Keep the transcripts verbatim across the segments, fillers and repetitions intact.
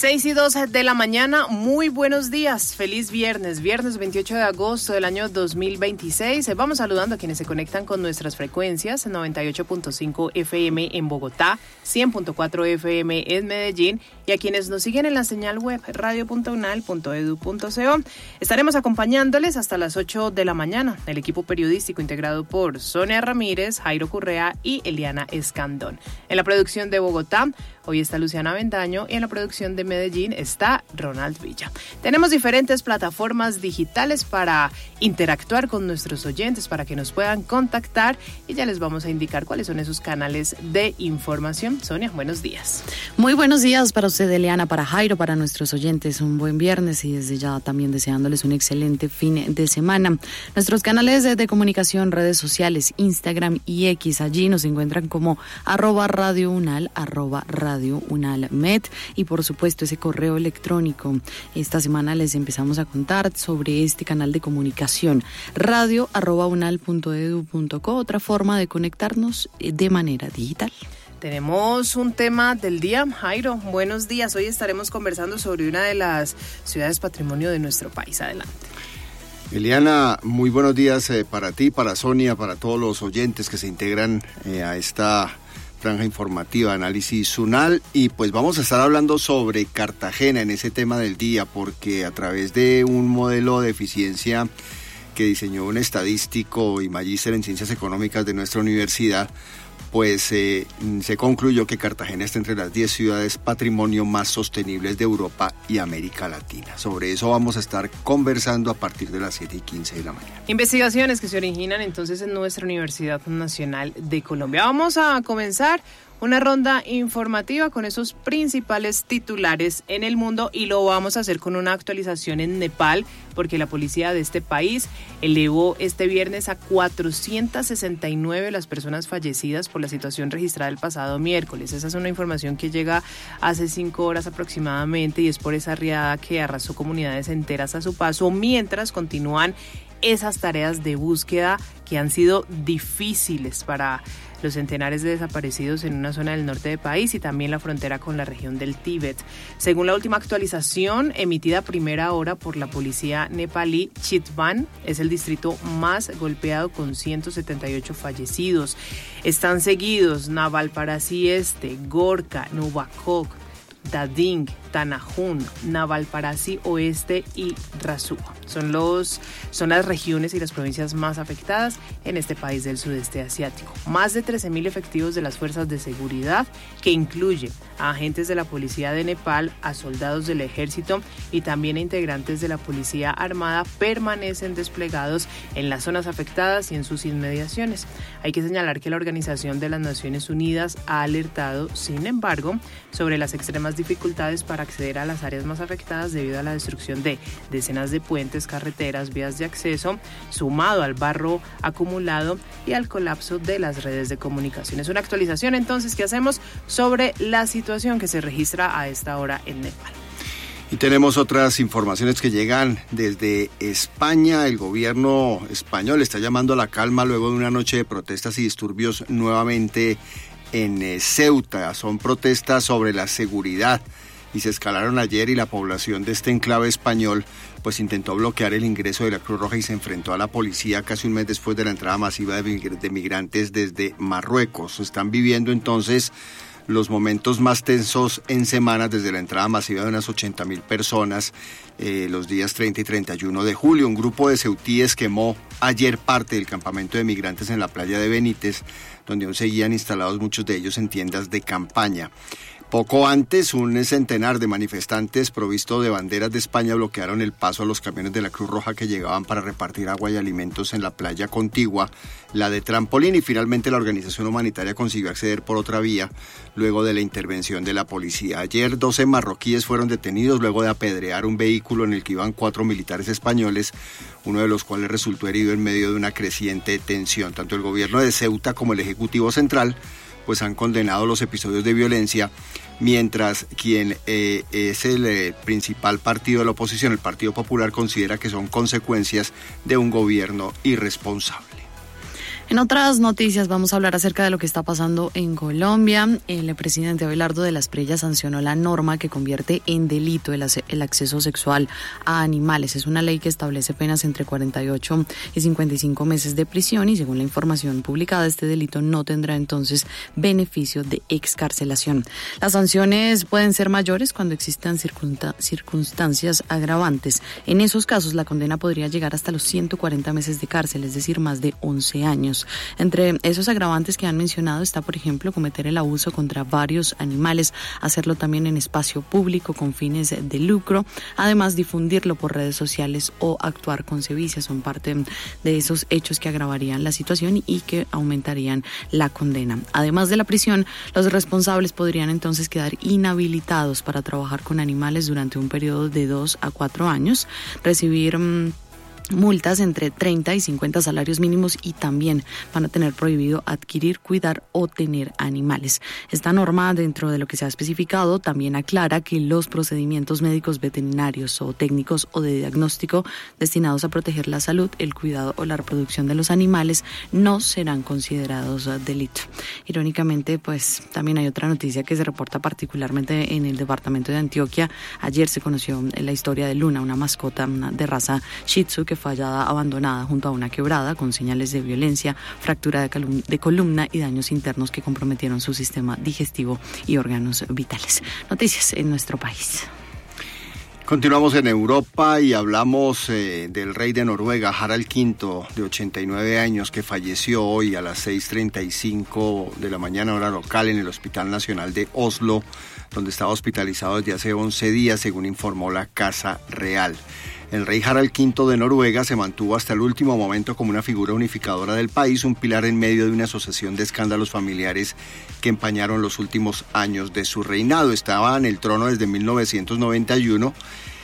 seis y dos de la mañana, muy buenos días, feliz viernes, viernes veintiocho de agosto del año dos mil veintiséis. Vamos saludando a quienes se conectan con nuestras frecuencias, noventa y ocho punto cinco F M en Bogotá, cien punto cuatro F M en Medellín, y a quienes nos siguen en la señal web radio punto unal punto edu punto co. Estaremos acompañándoles hasta las ocho de la mañana, el equipo periodístico integrado por Sonia Ramírez, Jairo Correa y Eliana Escandón. En la producción de Bogotá, hoy está Luciana Avendaño, y en la producción de Medellín está Ronald Villa. Tenemos diferentes plataformas digitales para interactuar con nuestros oyentes, para que nos puedan contactar, y ya les vamos a indicar cuáles son esos canales de información. Sonia, buenos días. Muy buenos días para usted, Eliana, para Jairo, para nuestros oyentes. Un buen viernes y desde ya también deseándoles un excelente fin de semana. Nuestros canales de, de comunicación, redes sociales, Instagram y X, allí nos encuentran como arroba radio unal, arroba radio unal med, y por supuesto ese correo electrónico. Esta semana les empezamos a contar sobre este canal de comunicación, radio arroba unal punto edu punto co, otra forma de conectarnos de manera digital. Tenemos un tema del día. Jairo, buenos días. Hoy estaremos conversando sobre una de las ciudades patrimonio de nuestro país. Adelante. Eliana, muy buenos días eh, para ti, para Sonia, para todos los oyentes que se integran eh, a esta franja informativa, análisis unal, y pues vamos a estar hablando sobre Cartagena en ese tema del día, porque a través de un modelo de eficiencia que diseñó un estadístico y magíster en ciencias económicas de nuestra universidad, pues eh, se concluyó que Cartagena está entre las diez ciudades patrimonio más sostenibles de Europa y América Latina. Sobre eso vamos a estar conversando a partir de las siete y quince de la mañana. Investigaciones que se originan entonces en nuestra Universidad Nacional de Colombia. Vamos a comenzar una ronda informativa con esos principales titulares en el mundo, y lo vamos a hacer con una actualización en Nepal, porque la policía de este país elevó este viernes a cuatrocientas sesenta y nueve las personas fallecidas por la situación registrada el pasado miércoles. Esa es una información que llega hace cinco horas aproximadamente, y es por esa riada que arrasó comunidades enteras a su paso, mientras continúan esas tareas de búsqueda que han sido difíciles para los centenares de desaparecidos en una zona del norte del país y también la frontera con la región del Tíbet. Según la última actualización emitida a primera hora por la policía nepalí, Chitwan es el distrito más golpeado con ciento setenta y ocho fallecidos. Están seguidos Navalparasi Este, Gorka, Nuvakok, Dading, Tanajún, Navalparasi Oeste y Rasuwa. Son, los, son las regiones y las provincias más afectadas en este país del sudeste asiático. Más de trece mil efectivos de las fuerzas de seguridad, que incluye a agentes de la policía de Nepal, a soldados del ejército y también a integrantes de la policía armada, permanecen desplegados en las zonas afectadas y en sus inmediaciones. Hay que señalar que la Organización de las Naciones Unidas ha alertado, sin embargo, sobre las extremas dificultades para acceder a las áreas más afectadas debido a la destrucción de decenas de puentes, carreteras, vías de acceso, sumado al barro acumulado y al colapso de las redes de comunicación. Es una actualización entonces que hacemos sobre la situación que se registra a esta hora en Nepal. Y tenemos otras informaciones que llegan desde España. El gobierno español está llamando a la calma luego de una noche de protestas y disturbios nuevamente en eh, Ceuta. Son protestas sobre la seguridad y se escalaron ayer, y la población de este enclave español pues intentó bloquear el ingreso de la Cruz Roja y se enfrentó a la policía casi un mes después de la entrada masiva de migrantes desde Marruecos. Están viviendo entonces los momentos más tensos en semanas desde la entrada masiva de unas ochenta mil personas eh, los días treinta y treinta y uno de julio. Un grupo de ceutíes quemó ayer parte del campamento de migrantes en la playa de Benítez, donde aún seguían instalados muchos de ellos en tiendas de campaña. Poco antes, un centenar de manifestantes provistos de banderas de España bloquearon el paso a los camiones de la Cruz Roja que llegaban para repartir agua y alimentos en la playa contigua, la de Trampolín, y finalmente la organización humanitaria consiguió acceder por otra vía luego de la intervención de la policía. Ayer doce marroquíes fueron detenidos luego de apedrear un vehículo en el que iban cuatro militares españoles, uno de los cuales resultó herido en medio de una creciente tensión. Tanto el gobierno de Ceuta como el Ejecutivo Central pues han condenado los episodios de violencia, mientras quien eh, es el eh, principal partido de la oposición, el Partido Popular, considera que son consecuencias de un gobierno irresponsable. En otras noticias vamos a hablar acerca de lo que está pasando en Colombia. El presidente Abelardo de la Espriella sancionó la norma que convierte en delito el, el acceso sexual a animales. Es una ley que establece penas entre cuarenta y ocho y cincuenta y cinco meses de prisión y según la información publicada, este delito no tendrá entonces beneficio de excarcelación. Las sanciones pueden ser mayores cuando existan circunstancias agravantes. En esos casos la condena podría llegar hasta los ciento cuarenta meses de cárcel, es decir, más de once años. Entre esos agravantes que han mencionado está, por ejemplo, cometer el abuso contra varios animales, hacerlo también en espacio público con fines de lucro, además difundirlo por redes sociales o actuar con sevicia. Son parte de esos hechos que agravarían la situación y que aumentarían la condena. Además de la prisión, los responsables podrían entonces quedar inhabilitados para trabajar con animales durante un periodo de dos a cuatro años, recibir mmm, multas entre treinta y cincuenta salarios mínimos y también van a tener prohibido adquirir, cuidar o tener animales. Esta norma, dentro de lo que se ha especificado, también aclara que los procedimientos médicos veterinarios o técnicos o de diagnóstico destinados a proteger la salud, el cuidado o la reproducción de los animales no serán considerados delito. Irónicamente, pues también hay otra noticia que se reporta particularmente en el departamento de Antioquia. Ayer se conoció la historia de Luna, una mascota de raza Shih Tzu que fue hallada abandonada junto a una quebrada con señales de violencia, fractura de, colum- de columna y daños internos que comprometieron su sistema digestivo y órganos vitales. Noticias en nuestro país. Continuamos en Europa y hablamos eh, del rey de Noruega, Harald quinto, de ochenta y nueve años, que falleció hoy a las seis treinta y cinco de la mañana hora local en el Hospital Nacional de Oslo, donde estaba hospitalizado desde hace once días, según informó la Casa Real. El rey Harald quinto de Noruega se mantuvo hasta el último momento como una figura unificadora del país, un pilar en medio de una sucesión de escándalos familiares que empañaron los últimos años de su reinado. Estaba en el trono desde mil novecientos noventa y uno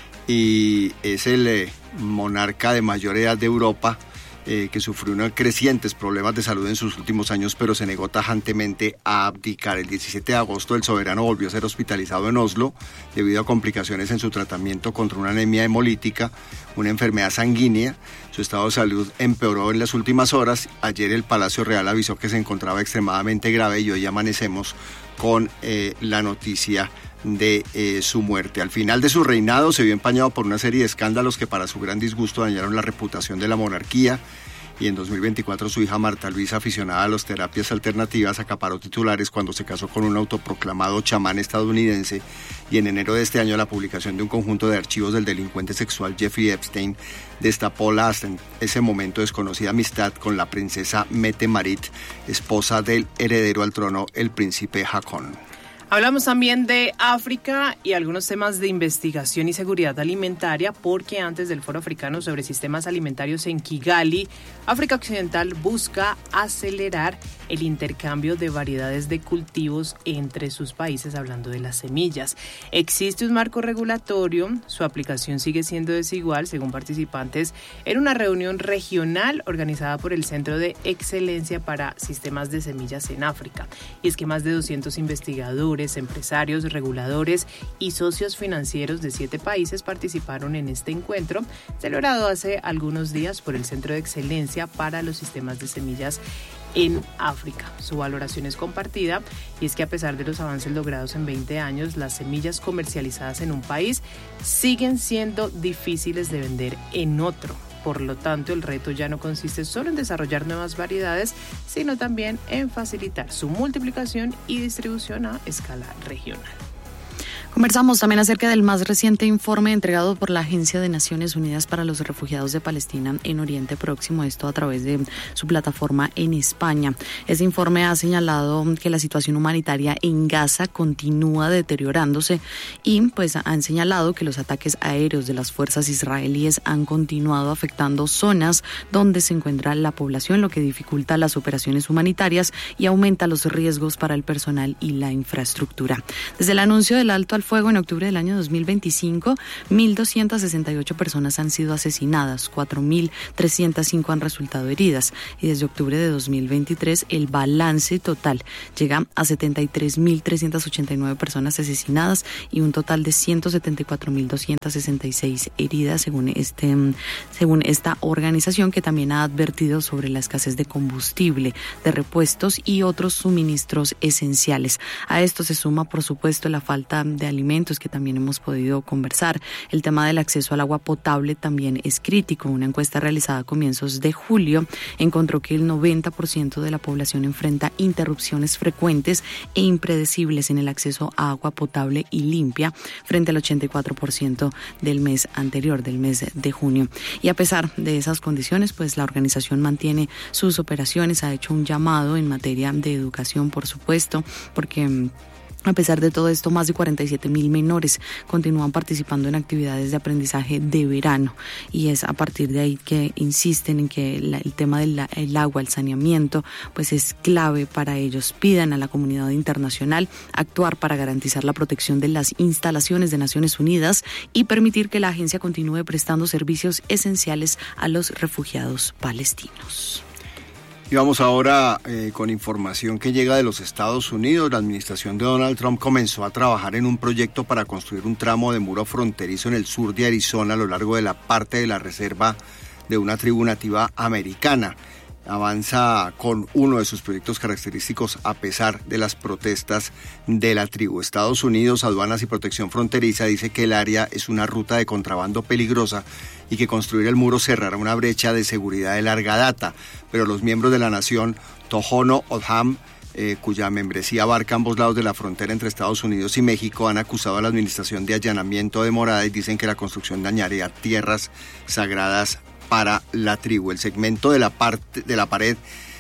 y es el eh, monarca de mayor edad de Europa, Eh, que sufrió unos crecientes problemas de salud en sus últimos años, pero se negó tajantemente a abdicar. El diecisiete de agosto el soberano volvió a ser hospitalizado en Oslo debido a complicaciones en su tratamiento contra una anemia hemolítica, una enfermedad sanguínea. Su estado de salud empeoró en las últimas horas. Ayer el Palacio Real avisó que se encontraba extremadamente grave y hoy amanecemos con eh, la noticia de eh, su muerte. Al final de su reinado se vio empañado por una serie de escándalos que para su gran disgusto dañaron la reputación de la monarquía y en dos mil veinticuatro su hija Marta Luisa, aficionada a las terapias alternativas, acaparó titulares cuando se casó con un autoproclamado chamán estadounidense y en enero de este año la publicación de un conjunto de archivos del delincuente sexual Jeffrey Epstein destapó la hasta en ese momento desconocida amistad con la princesa Mette Marit, esposa del heredero al trono, el príncipe Haakon. Hablamos también de África y algunos temas de investigación y seguridad alimentaria, porque antes del Foro Africano sobre Sistemas Alimentarios en Kigali, África Occidental busca acelerar el intercambio de variedades de cultivos entre sus países, hablando de las semillas. Existe un marco regulatorio, su aplicación sigue siendo desigual, según participantes en una reunión regional organizada por el Centro de Excelencia para Sistemas de Semillas en África. Y es que más de doscientos investigadores, empresarios, reguladores y socios financieros de siete países participaron en este encuentro, celebrado hace algunos días por el Centro de Excelencia para los Sistemas de Semillas en África. Su valoración es compartida y es que a pesar de los avances logrados en veinte años, las semillas comercializadas en un país siguen siendo difíciles de vender en otro. Por lo tanto, el reto ya no consiste solo en desarrollar nuevas variedades, sino también en facilitar su multiplicación y distribución a escala regional. Conversamos también acerca del más reciente informe entregado por la Agencia de Naciones Unidas para los Refugiados de Palestina en Oriente Próximo, esto a través de su plataforma en España. Ese informe ha señalado que la situación humanitaria en Gaza continúa deteriorándose y pues han señalado que los ataques aéreos de las fuerzas israelíes han continuado afectando zonas donde se encuentra la población, lo que dificulta las operaciones humanitarias y aumenta los riesgos para el personal y la infraestructura. Desde el anuncio del alto al al fuego en octubre del año dos mil veinticinco, mil doscientas sesenta y ocho personas han sido asesinadas, cuatro mil trescientas cinco han resultado heridas y desde octubre de dos mil veintitrés el balance total llega a setenta y tres mil trescientas ochenta y nueve personas asesinadas y un total de ciento setenta y cuatro mil doscientas sesenta y seis heridas según este según esta organización, que también ha advertido sobre la escasez de combustible, de repuestos y otros suministros esenciales. A esto se suma, por supuesto, la falta de alimentos, que también hemos podido conversar. El tema del acceso al agua potable también es crítico. Una encuesta realizada a comienzos de julio encontró que el noventa por ciento de la población enfrenta interrupciones frecuentes e impredecibles en el acceso a agua potable y limpia, frente al ochenta y cuatro por ciento del mes anterior, del mes de junio. Y a pesar de esas condiciones, pues la organización mantiene sus operaciones, ha hecho un llamado en materia de educación, por supuesto, porque a pesar de todo esto, más de cuarenta y siete mil menores continúan participando en actividades de aprendizaje de verano, y es a partir de ahí que insisten en que la, el tema del el agua, el saneamiento, pues es clave para ellos. Pidan a la comunidad internacional actuar para garantizar la protección de las instalaciones de Naciones Unidas y permitir que la agencia continúe prestando servicios esenciales a los refugiados palestinos. Y vamos ahora eh, con información que llega de los Estados Unidos. La administración de Donald Trump comenzó a trabajar en un proyecto para construir un tramo de muro fronterizo en el sur de Arizona a lo largo de la parte de la reserva de una tribu nativa americana. Avanza con uno de sus proyectos característicos a pesar de las protestas de la tribu. Estados Unidos, Aduanas y Protección Fronteriza dice que el área es una ruta de contrabando peligrosa y que construir el muro cerrará una brecha de seguridad de larga data. Pero los miembros de la nación Tohono O'odham, eh, cuya membresía abarca ambos lados de la frontera entre Estados Unidos y México, han acusado a la administración de allanamiento de morada y dicen que la construcción dañaría tierras sagradas para la tribu. El segmento de la, parte, de la pared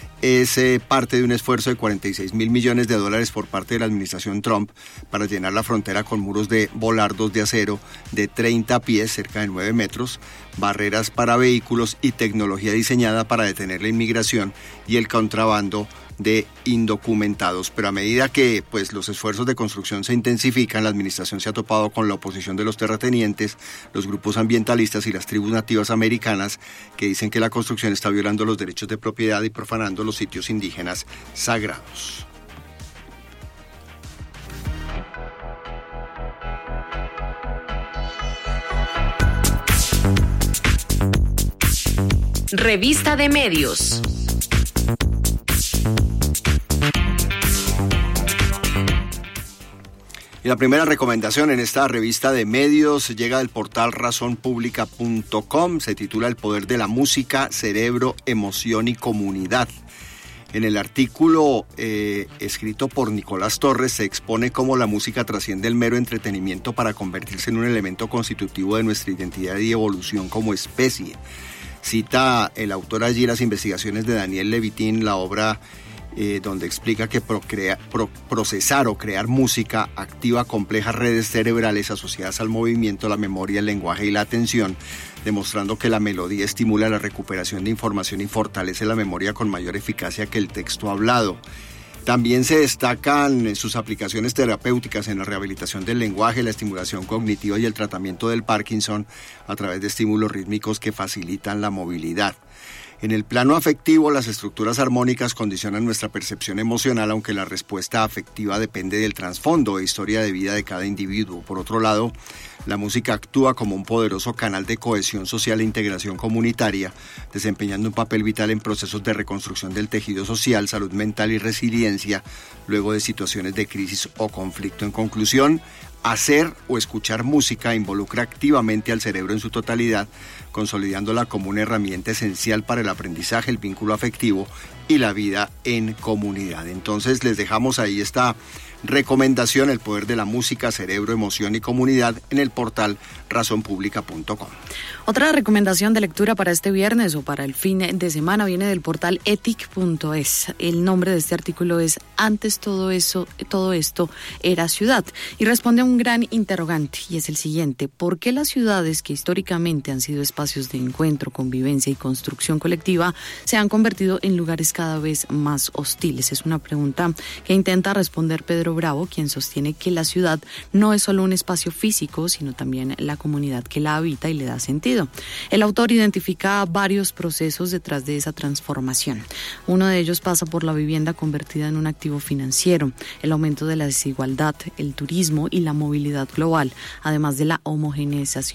es eh, parte de un esfuerzo de cuarenta y seis mil millones de dólares por parte de la administración Trump para llenar la frontera con muros de volardos de acero de treinta pies, cerca de nueve metros, barreras para vehículos y tecnología diseñada para detener la inmigración y el contrabando de indocumentados. Pero a medida que pues los esfuerzos de construcción se intensifican, la administración se ha topado con la oposición de los terratenientes, los grupos ambientalistas y las tribus nativas americanas, que dicen que la construcción está violando los derechos de propiedad y profanando los sitios indígenas sagrados. Revista de Medios. Y la primera recomendación en esta revista de medios llega del portal razón pública punto com. Se titula El poder de la música, cerebro, emoción y comunidad. En el artículo eh, escrito por Nicolás Torres se expone cómo la música trasciende el mero entretenimiento para convertirse en un elemento constitutivo de nuestra identidad y evolución como especie. Cita el autor allí las investigaciones de Daniel Levitin, la obra Eh, donde explica que procrea, pro, procesar o crear música activa complejas redes cerebrales asociadas al movimiento, la memoria, el lenguaje y la atención, demostrando que la melodía estimula la recuperación de información y fortalece la memoria con mayor eficacia que el texto hablado. También se destacan sus aplicaciones terapéuticas en la rehabilitación del lenguaje, la estimulación cognitiva y el tratamiento del Parkinson a través de estímulos rítmicos que facilitan la movilidad. En el plano afectivo, las estructuras armónicas condicionan nuestra percepción emocional, aunque la respuesta afectiva depende del trasfondo e historia de vida de cada individuo. Por otro lado, la música actúa como un poderoso canal de cohesión social e integración comunitaria, desempeñando un papel vital en procesos de reconstrucción del tejido social, salud mental y resiliencia, luego de situaciones de crisis o conflicto. En conclusión, hacer o escuchar música involucra activamente al cerebro en su totalidad, consolidándola como una herramienta esencial para el aprendizaje, el vínculo afectivo y la vida en comunidad. Entonces les dejamos ahí esta recomendación, El poder de la música, cerebro, emoción y comunidad, en el portal razón pública punto com. Otra recomendación de lectura para este viernes o para el fin de semana viene del portal ethic punto es. El nombre de este artículo es Antes todo eso, todo esto era ciudad, y responde a un gran interrogante, y es el siguiente: ¿por qué las ciudades que históricamente han sido espacios de encuentro, convivencia y construcción colectiva se han convertido en lugares cada vez más hostiles? Es una pregunta que intenta responder Pedro Bravo, quien sostiene que la ciudad no es solo un espacio físico, sino también la comunidad que la habita y le da sentido. El autor identifica varios procesos detrás de esa transformación. Uno de ellos pasa por la vivienda convertida en un activo financiero, el aumento de la desigualdad, el turismo y la movilidad global, además de la homogeneización